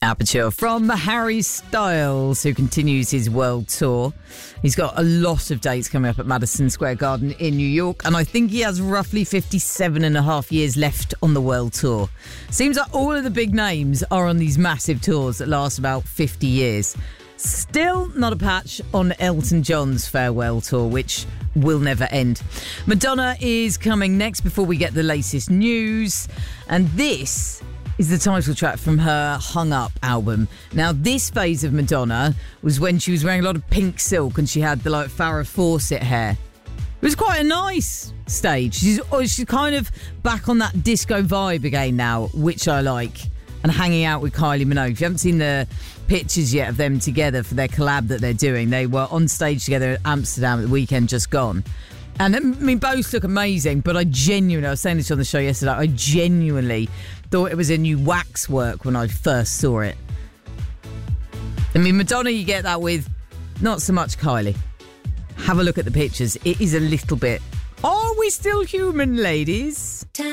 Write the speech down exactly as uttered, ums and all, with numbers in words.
Aperture from Harry Styles, who continues his world tour. He's got a lot of dates coming up at Madison Square Garden in New York, and I think he has roughly fifty-seven and a half years left on the world tour. Seems like all of the big names are on these massive tours that last about fifty years. Still not a patch on Elton John's farewell tour, which will never end. Madonna is coming next before we get the latest news, and this is the title track from her Hung Up album. Now, this phase of Madonna was when she was wearing a lot of pink silk and she had the like Farrah Fawcett hair. It was quite a nice stage. She's, oh, she's kind of back on that disco vibe again now, which I like, and hanging out with Kylie Minogue. If you haven't seen the pictures yet of them together for their collab that they're doing, they were on stage together at Amsterdam at the weekend just gone. And I mean, both look amazing, but I genuinely, I was saying this on the show yesterday, I genuinely thought it was a new Waxwork when I first saw it. I mean, Madonna, you get that with, not so much Kylie. Have a look at the pictures. It is a little bit, are we still human, ladies?